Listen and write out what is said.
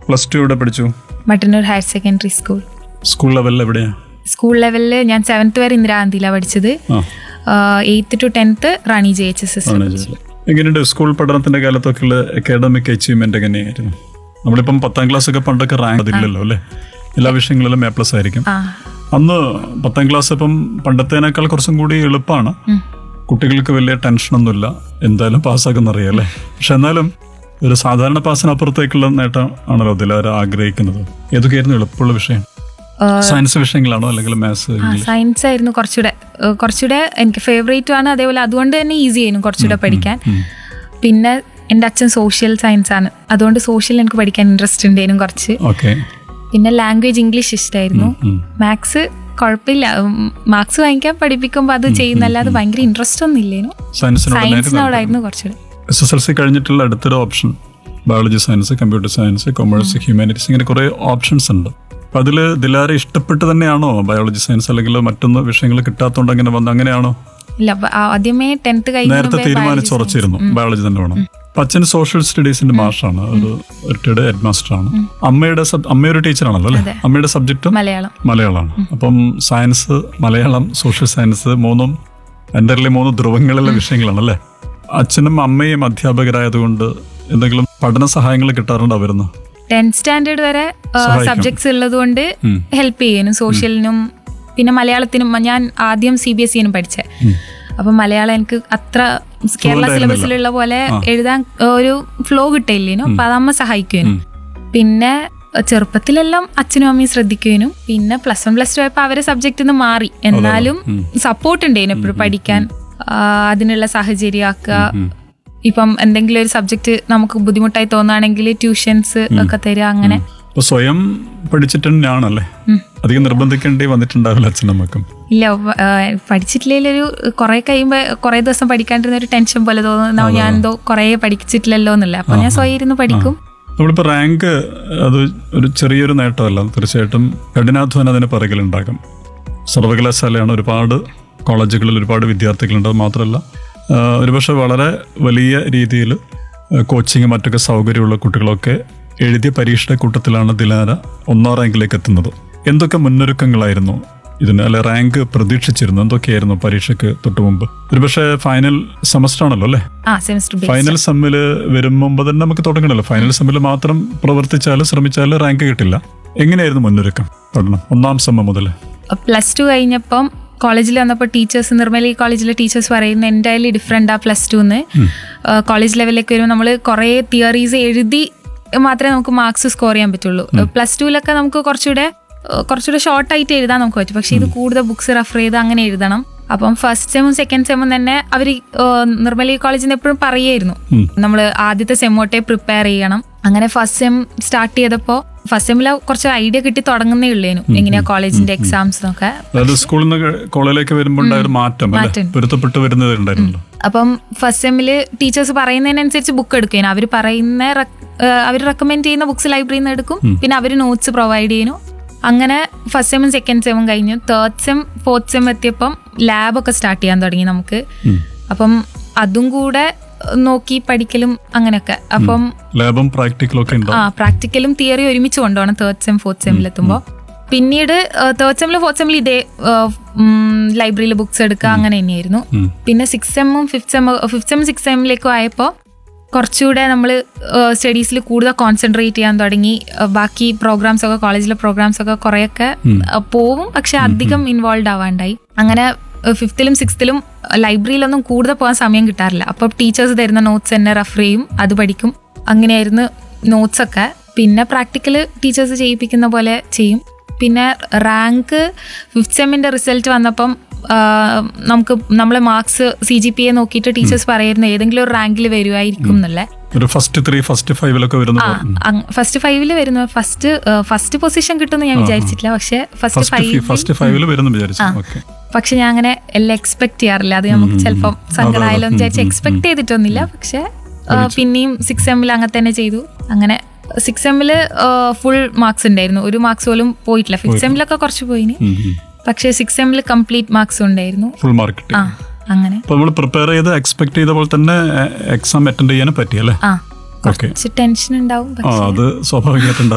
+2 എവിടെ പഠിച്ചു? Mattannur higher secondary school. School ലെവലിൽ എവിടെയാ? സ്കൂൾ ലെവലിൽ ഞാൻ 7th വരെ ഇന്ദിരാഗാന്ധിയിലാണ് പഠിച്ചത്. 8th to 10th Rani JHSS. എങ്ങനെയുണ്ട് സ്കൂൾ പഠനത്തിന്റെ കാലത്തൊക്കെയുള്ള അക്കാഡമിക് അച്ചീവ്മെന്റ് എങ്ങനെയായിരുന്നു? നമ്മളിപ്പം 10ാം ക്ലാസ് ഒക്കെ പണ്ടൊക്കെ റാങ്ക് അതില്ലല്ലോ അല്ലേ? എല്ലാ വിഷയങ്ങളിലും A+ ആയിരിക്കും. അന്ന് 10ാം ക്ലാസ് ഇപ്പം പണ്ടത്തേനേക്കാൾ കുറച്ചും കൂടി എളുപ്പമാണ്. കുട്ടികൾക്ക് വലിയ ടെൻഷനൊന്നുമില്ല, എന്തായാലും പാസ്സാക്കുന്നറിയാം അല്ലേ? പക്ഷെ എന്നാലും ഒരു സാധാരണ പാസിനപ്പുറത്തേക്കുള്ള നേട്ടം ആണല്ലോ അതിലാരും ആഗ്രഹിക്കുന്നത്. ഏതൊക്കെയായിരുന്നു എളുപ്പമുള്ള വിഷയം? സയൻസ് വിഷയങ്ങളാണോ അല്ലെങ്കിൽ മാത്സ്? സയൻസ് ആയിരുന്നു കുറച്ചുകൂടെ എനിക്ക് ഫേവറേറ്റും ആണ്. അതേപോലെ അതുകൊണ്ട് തന്നെ ഈസി ആയിരുന്നു കുറച്ചുകൂടെ പഠിക്കാൻ. പിന്നെ എൻ്റെ അച്ഛൻ സോഷ്യൽ സയൻസ് ആണ്, അതുകൊണ്ട് സോഷ്യൽ എനിക്ക് പഠിക്കാൻ ഇൻട്രസ്റ്റ് ഉണ്ടായിരുന്നു കുറച്ച്. പിന്നെ ലാംഗ്വേജ് ഇംഗ്ലീഷ് ഇഷ്ടമായിരുന്നു. മാത്സ് കുഴപ്പമില്ല, മാർക്സ് വാങ്ങിക്കാൻ പഠിപ്പിക്കുമ്പോൾ അത് ചെയ്യുന്നല്ലാതെ ഭയങ്കര ഇൻട്രസ്റ്റ് ഒന്നും ഇല്ലേനു. സയൻസിനോടായിരുന്നു കുറച്ചുകൂടെ. SSLC കഴിഞ്ഞിട്ടുള്ള അടുത്തൊരു option biology science, computer science, commerce, humanities, ഇങ്ങനെ കുറേ ഓപ്ഷൻസ് ഉണ്ട്. അപ്പം അതിൽ ദിലാര ഇഷ്ടപ്പെട്ട് തന്നെയാണോ ബയോളജി സയൻസ്, അല്ലെങ്കിൽ മറ്റൊന്ന് വിഷയങ്ങൾ കിട്ടാത്തതുകൊണ്ട് അങ്ങനെ വന്നു അങ്ങനെയാണോ? ഇല്ല, ആദ്യമേ 10th നേരത്തെ തീരുമാനിച്ചുറച്ചിരുന്നു ബയോളജി തന്നെ വേണം. അച്ഛൻ സോഷ്യൽ സ്റ്റഡീസിന്റെ മാഷാണ്, ഒരു റിട്ടയർഡ് ഹെഡ് മാസ്റ്റർ ആണ്. അമ്മയൊരു ടീച്ചറാണല്ലോ അല്ലേ? അമ്മയുടെ സബ്ജക്റ്റും മലയാളമാണ്. അപ്പം സയൻസ്, മലയാളം, സോഷ്യൽ സയൻസ് മൂന്നും എൻ്റെ 3 ധ്രുവങ്ങളിലെ വിഷയങ്ങളാണല്ലേ? അച്ഛനും അമ്മയും അധ്യാപകരായതുകൊണ്ട് എന്തെങ്കിലും പഠന സഹായങ്ങൾ കിട്ടാറുണ്ടോ അവരുന്ന്? 10th സ്റ്റാൻഡേർഡ് വരെ സബ്ജക്ട്സ് ഉള്ളത് കൊണ്ട് ഹെൽപ്പ് ചെയ്യാനും, സോഷ്യലിനും പിന്നെ മലയാളത്തിനും. ഞാൻ ആദ്യം CBSE പഠിച്ചത്. അപ്പം മലയാളം എനിക്ക് അത്ര കേരള സിലബസിലുള്ള പോലെ എഴുതാൻ ഒരു ഫ്ലോ കിട്ടില്ലേനു. അപ്പൊ അതമ്മ സഹായിക്കുവാനും. പിന്നെ ചെറുപ്പത്തിലെല്ലാം അച്ഛനും അമ്മയും ശ്രദ്ധിക്കുവാനും. പിന്നെ +1 +2 ആയപ്പോൾ അവരെ സബ്ജക്റ്റിൽ നിന്ന് മാറി, എന്നാലും സപ്പോർട്ട് ഉണ്ടായിരുന്നു എപ്പോഴും പഠിക്കാൻ. അതിനുള്ള സാഹചര്യം ആക്കുക. ഇപ്പം എന്തെങ്കിലും ഒരു സബ്ജക്ട് നമുക്ക് ബുദ്ധിമുട്ടായി തോന്നുകയാണെങ്കിൽ ട്യൂഷൻസ് ഒക്കെ തരിക, അങ്ങനെ. സ്വയം പഠിച്ചിട്ട് തന്നെയാണല്ലേ? അധികം നിർബന്ധിക്കേണ്ടി വന്നിട്ടുണ്ടാവില്ല അച്ഛനമ്മക്കും? ഇല്ല, പഠിച്ചിട്ടില്ലെങ്കിൽ കുറെ കഴിയുമ്പോ കുറെ ദിവസം പഠിക്കാണ്ടിരുന്ന ഒരു ടെൻഷൻ പോലെ തോന്നുന്നു, ഞാൻ എന്തോ കുറെ പഠിച്ചിട്ടില്ലല്ലോ എന്നല്ല. അപ്പൊ ഞാൻ സ്വയം ഇരുന്ന് പഠിക്കും. നമ്മളിപ്പോ റാങ്ക് അത് ഒരു ചെറിയൊരു നേട്ടമല്ല, തീർച്ചയായിട്ടും കഠിനാധ്വാനം അതിന് പിറകിലുണ്ടാകും. സർവകലാശാലയാണ്, ഒരുപാട് കോളേജുകളിൽ ഒരുപാട് വിദ്യാർത്ഥികളുണ്ട്. അത് മാത്രമല്ല ഒരുപക്ഷെ വളരെ വലിയ രീതിയിൽ കോച്ചിങ് മറ്റൊക്കെ സൗകര്യമുള്ള കുട്ടികളൊക്കെ എഴുതിയ പരീക്ഷയുടെ കൂട്ടത്തിലാണ് ദിലാര 1ാം റാങ്കിലേക്ക് എത്തുന്നത്. എന്തൊക്കെ മുന്നൊരുക്കങ്ങളായിരുന്നു ഇതിന്? അല്ലെ, റാങ്ക് പ്രതീക്ഷിച്ചിരുന്നു? എന്തൊക്കെയായിരുന്നു പരീക്ഷയ്ക്ക് തൊട്ട് മുമ്പ്? ഒരുപക്ഷെ ഫൈനൽ സെമസ്റ്റർ ആണല്ലോ അല്ലേ? ഫൈനൽ സെമ്മിൽ വരും മുമ്പ് തന്നെ നമുക്ക് തുടങ്ങണല്ലോ. ഫൈനൽ സെമ്മിൽ മാത്രം പ്രവർത്തിച്ചാലും ശ്രമിച്ചാലും റാങ്ക് കിട്ടില്ല. എങ്ങനെയായിരുന്നു മുന്നൊരുക്കം പഠനം 1ാം സെമ്മ മുതൽ? +2 കഴിഞ്ഞപ്പം കോളേജിൽ വന്നപ്പോൾ ടീച്ചേഴ്സ്, നിർമ്മലി കോളേജിലെ ടീച്ചേഴ്സ് പറയുന്നത് എൻ്റയർലി ഡിഫറെൻ്റ് ആ +2ന്ന്. കോളേജ് ലെവലിലേക്ക് വരുമ്പോൾ നമ്മൾ കുറേ തിയറീസ് എഴുതി മാത്രമേ നമുക്ക് മാർക്സ് സ്കോർ ചെയ്യാൻ പറ്റുള്ളൂ. +2ലൊക്കെ നമുക്ക് കുറച്ചുകൂടെ ഷോർട്ടായിട്ട് എഴുതാൻ നമുക്ക് പറ്റും. പക്ഷെ ഇത് കൂടുതൽ ബുക്സ് റെഫർ ചെയ്ത് അങ്ങനെ എഴുതണം. അപ്പം 1st സെമ്മും 2nd സെമ്മും തന്നെ അവർ നിർമ്മലി കോളേജിൽ നിന്ന് എപ്പോഴും പറയായിരുന്നു നമ്മൾ ആദ്യത്തെ സെമ്മോട്ടെ പ്രിപ്പയർ ചെയ്യണം. അങ്ങനെ 1st സെം സ്റ്റാർട്ട് ചെയ്തപ്പോൾ 1st സെമ്മിൽ കുറച്ച് ഐഡിയ കിട്ടി തുടങ്ങുന്നേ ഉള്ളേനു എങ്ങനെയാ കോളേജിന്റെ എക്സാംസിനൊക്കെ. സ്കൂളിൽ നിന്ന് കോളേജിലേക്ക് വരുമ്പോൾ പൊരുത്തപ്പെട്ട് വരുന്നതുണ്ടായിരുന്നു. അപ്പം 1st സെമ്മിൽ ടീച്ചേഴ്സ് പറയുന്നതിനനുസരിച്ച് ബുക്ക് എടുക്കും. അവർ റെക്കമെൻഡ് ചെയ്യുന്ന ബുക്സ് ലൈബ്രറിയിൽ നിന്ന് എടുക്കും. പിന്നെ അവർ നോട്ട്സ് പ്രൊവൈഡ് ചെയ്യുന്നു. അങ്ങനെ 1st സെമ്മും 2nd സെമ്മും കഴിഞ്ഞു. 3rd sem 4th sem എത്തിയപ്പം ലാബൊക്കെ start ചെയ്യാൻ തുടങ്ങി നമുക്ക്. അപ്പം അതും കൂടെ നോക്കി പഠിക്കലും അങ്ങനെയൊക്കെ. അപ്പം ലാബും പ്രാക്ടിക്കലും തിയറി ഒരുമിച്ച് കൊണ്ടുപോകണം 3rd സെം 4th സെമ്മിൽ എത്തുമ്പോൾ. പിന്നീട് 3rd സെമ്മിൽ 4th സെമ്മിൽ ഇതേ ലൈബ്രറിയിൽ ബുക്സ് എടുക്കുക, അങ്ങനെ തന്നെയായിരുന്നു. പിന്നെ 6th സെമ്മും 5th സെമ്മും 6th സെമ്മിലേക്കും ആയപ്പോൾ കുറച്ചുകൂടെ നമ്മൾ സ്റ്റഡീസിൽ കൂടുതൽ കോൺസെൻട്രേറ്റ് ചെയ്യാൻ തുടങ്ങി. ബാക്കി പ്രോഗ്രാംസൊക്കെ, കോളേജിലെ പ്രോഗ്രാംസൊക്കെ കുറേയൊക്കെ പോവും, പക്ഷെ അധികം ഇൻവോൾവ് ആവാണ്ടായി. അങ്ങനെ 5th-ലും 6th-ലും ലൈബ്രറിയിലൊന്നും കൂടുതൽ പോകാൻ സമയം കിട്ടാറില്ല. അപ്പോൾ ടീച്ചേഴ്സ് തരുന്ന നോട്ട്സ് തന്നെ റെഫർ ചെയ്യും, അത് പഠിക്കും. അങ്ങനെയായിരുന്നു നോട്ട്സൊക്കെ. പിന്നെ പ്രാക്ടിക്കൽ ടീച്ചേഴ്സ് ചെയ്യിപ്പിക്കുന്ന പോലെ ചെയ്യും. പിന്നെ റാങ്ക് 5th സെമ്മിൻ്റെ റിസൾട്ട് വന്നപ്പം നമ്മളെ മാർക്സ് CGPA നോക്കിയിട്ട് ടീച്ചേഴ്സ് പറയുന്നു ഏതെങ്കിലും ഒരു റാങ്കിൽ വരുമായിരിക്കും എന്നല്ലേ. ഫസ്റ്റ് 5 വരുന്നു. ഫസ്റ്റ് പൊസിഷൻ കിട്ടുമെന്ന് ഞാൻ വിചാരിച്ചിട്ടില്ല, പക്ഷെ ഫസ്റ്റ് 5 പക്ഷെ ഞാൻ അങ്ങനെ എല്ലാം എക്സ്പെക്ട് ചെയ്യാറില്ല. അത് നമുക്ക് ചിലപ്പം സങ്കടമായാലും വിചാരിച്ച് എക്സ്പെക്ട് ചെയ്തിട്ടൊന്നുമില്ല. പക്ഷെ പിന്നെയും 6th സെമ്മിൽ അങ്ങനെ തന്നെ ചെയ്തു. അങ്ങനെ 6th സെമ്മിൽ ഫുൾ മാർക്സ് ഉണ്ടായിരുന്നു, ഒരു മാർക്സ് പോലും പോയിട്ടില്ല. 5th സെമ്മിലൊക്കെ കുറച്ച് പോയിന്, പക്ഷെ 6th സെമ്മിൽ കംപ്ലീറ്റ് മാർക്സ് ഉണ്ടായിരുന്നു, ഫുൾ മാർക്ക്. അങ്ങനെ നമ്മൾ പ്രിപ്പയർ ചെയ്ത് എക്സ്പെക്ട് ചെയ്ത പോലെ തന്നെ എക്സാം അറ്റൻഡ് ചെയ്യാനും പറ്റിയല്ലേ? ടെൻഷൻ ഉണ്ടാവും, അത് സ്വാഭാവികമായിട്ടുണ്ടാവും.